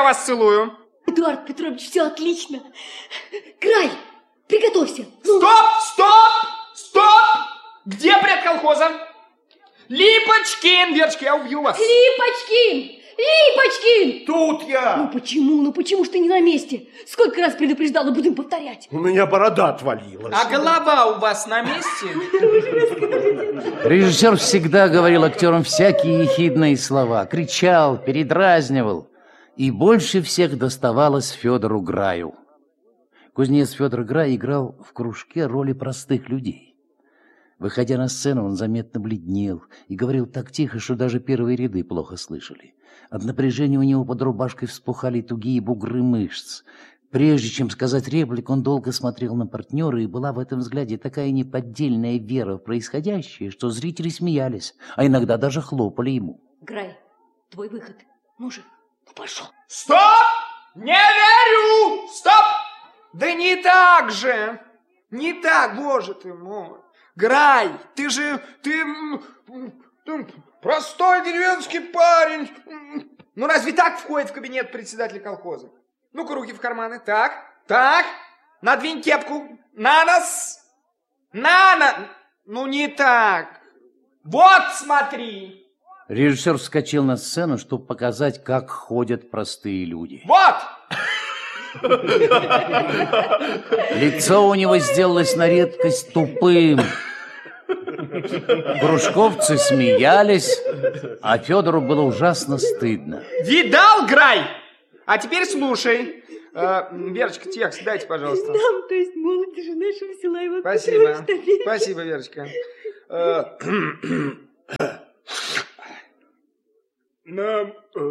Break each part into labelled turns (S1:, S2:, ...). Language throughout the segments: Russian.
S1: вас целую.
S2: Эдуард Петрович, все отлично. Край, приготовься.
S1: Стоп! Где бред колхоза? Липочкин, Верочка, я убью вас.
S2: Липочкин!
S3: Тут я.
S2: Ну почему ж ты не на месте? Сколько раз предупреждала, будем повторять.
S3: У меня борода отвалилась.
S1: А голова у вас на месте?
S4: Режиссер всегда говорил актерам всякие ехидные слова, кричал, передразнивал. И больше всех доставалось Федору Граю. Кузнец Федор Грай играл в кружке роли простых людей. Выходя на сцену, он заметно бледнел и говорил так тихо, что даже первые ряды плохо слышали. От напряжения у него под рубашкой вспухали тугие бугры мышц. Прежде чем сказать реплику, он долго смотрел на партнера, и была в этом взгляде такая неподдельная вера в происходящее, что зрители смеялись, а иногда даже хлопали ему.
S2: Грай, твой выход. Ну же, пошел.
S1: Стоп! Не верю! Стоп! Да не так же! Не так, боже ты мой! Грай, ты простой деревенский парень. Ну разве так входит в кабинет председателя колхоза? Ну-ка, руки в карманы. Так. Надвинь кепку. На нос. Ну не так. Вот смотри.
S4: Режиссер вскочил на сцену, чтобы показать, как ходят простые люди.
S1: Вот!
S4: Лицо у него сделалось на редкость тупым. Кружковцы смеялись, а Федору было ужасно стыдно.
S1: Видал, Грай? А теперь слушай. Верочка, текст дайте, пожалуйста.
S2: Нам, то есть молодежи нашего села Иван
S1: Спасибо.
S2: Петрович.
S1: Спасибо, Верочка.
S5: Нам,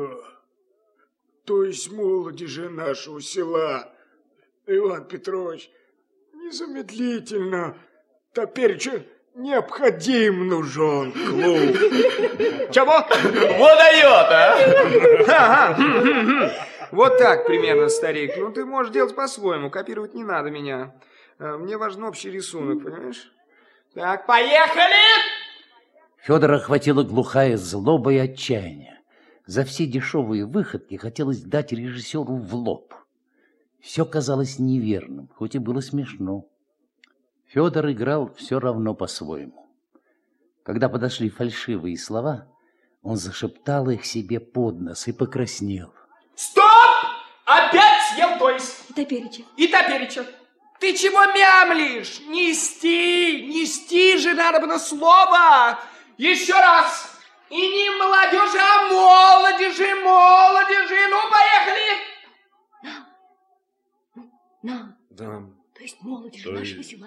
S5: то есть молодежи нашего села, Иван Петрович, незамедлительно, топереча необходим нужен клуб.
S1: Чего?
S3: Вот дает, а?
S1: Вот так примерно, старик. Ну, ты можешь делать по-своему, копировать не надо меня. Мне важен общий рисунок, понимаешь? Так, поехали!
S4: Федора охватила глухая злоба и отчаяние. За все дешевые выходки хотелось дать режиссеру в лоб. Все казалось неверным, хоть и было смешно. Федор играл все равно по-своему. Когда подошли фальшивые слова, он зашептал их себе под нос и покраснел.
S1: Стоп! Опять съел то есть.
S2: И топереча.
S1: Ты чего мямлишь? Нести же надо было слово. Еще раз. И не молодежи, а молодежи. Ну, поехали.
S2: Нам.
S3: Да.
S2: То есть молодежи нашего села.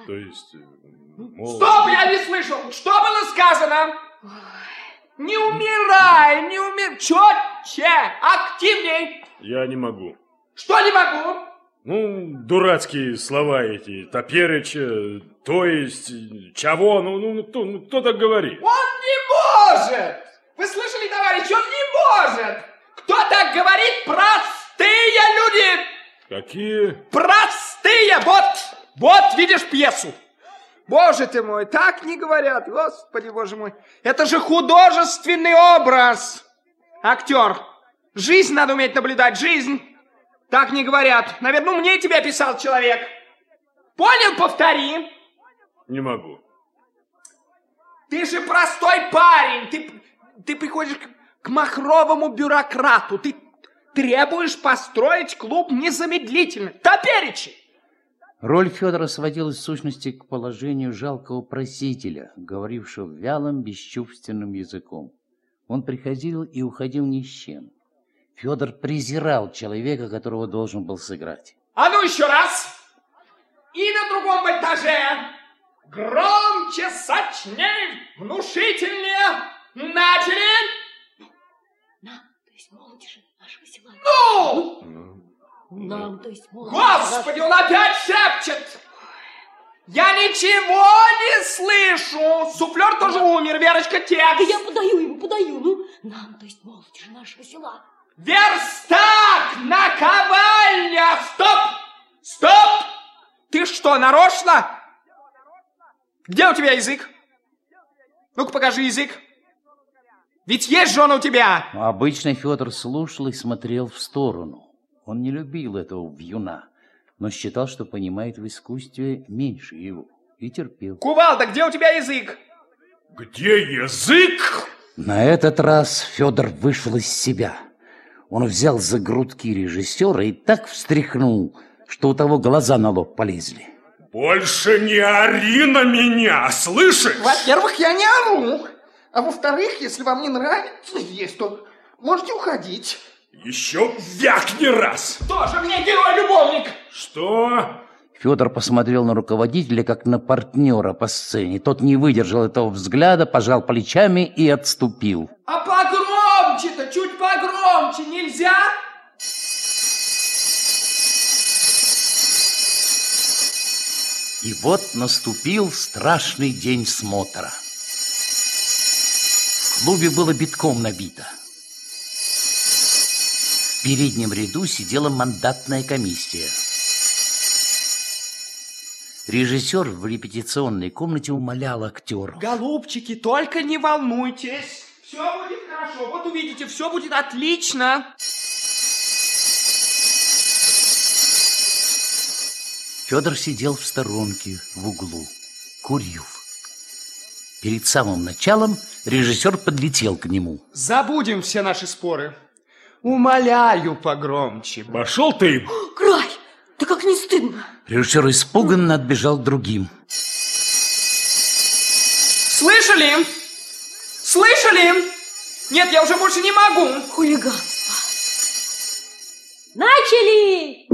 S1: Стоп, я не слышал. Что было сказано?
S2: Ой.
S1: Не умирай. Четче, активней.
S5: Я не могу.
S1: Что не могу?
S5: Ну, дурацкие слова эти, топереча, то есть, чего, кто так говорит?
S1: Он не может! Вы слышали, товарищ, он не может! Кто так говорит? Простые люди!
S5: Какие?
S1: Простые! Вот, видишь пьесу? Боже ты мой, так не говорят, господи, боже мой. Это же художественный образ. Актер. Жизнь надо уметь наблюдать, жизнь. Так не говорят. Наверное, умнее тебя писал человек. Понял? Повтори.
S5: Не могу.
S1: Ты же простой парень. Ты приходишь к махровому бюрократу. Ты требуешь построить клуб незамедлительно. Топеречи.
S4: Роль Федора сводилась в сущности к положению жалкого просителя, говорившего вялым, бесчувственным языком. Он приходил и уходил ни с чем. Федор презирал человека, которого должен был сыграть.
S1: А ну еще раз. И на другом этаже. Громче, сочнее, внушительнее. Начали.
S2: Нам, то есть молодежи нашего села.
S1: Ну!
S2: Нам, то есть молодежи.
S1: Господи, он опять шепчет. Я ничего не слышу. Суфлер тоже умер, Верочка, текст.
S2: Да я подаю ему. Ну, нам, то есть молодежи нашего села.
S1: Верстак! Наковальня! Стоп! Ты что, нарочно? Где у тебя язык? Ну-ка, покажи язык. Ведь есть же он у тебя.
S4: Обычно Федор слушал и смотрел в сторону. Он не любил этого вьюна, но считал, что понимает в искусстве меньше его, и терпел.
S1: Кувалда, где у тебя язык?
S5: Где язык?
S4: На этот раз Федор вышел из себя. Он взял за грудки режиссера и так встряхнул, что у того глаза на лоб полезли.
S5: Больше не ори на меня, слышишь?
S1: Во-первых, я не ору. А во-вторых, если вам не нравится есть, то можете уходить.
S5: Еще вякни раз.
S1: Тоже мне герой-любовник.
S5: Что?
S4: Федор посмотрел на руководителя, как на партнера по сцене. Тот не выдержал этого взгляда, пожал плечами и отступил.
S1: А погромче-то, чуть погромче нельзя?
S4: И вот наступил страшный день смотра. В клубе было битком набито. В переднем ряду сидела мандатная комиссия. Режиссер в репетиционной комнате умолял актера.
S1: Голубчики, только не волнуйтесь. Все будет хорошо. Вот увидите, все будет отлично.
S4: Федор сидел в сторонке, в углу, курил. Перед самым началом режиссер подлетел к нему.
S1: Забудем все наши споры. Умоляю погромче.
S5: Пошел ты.
S2: Край, да как не стыдно.
S4: Режиссер испуганно отбежал к другим.
S1: Слышали? Слышали? Нет, я уже больше не могу.
S2: Хулиганство. Начали!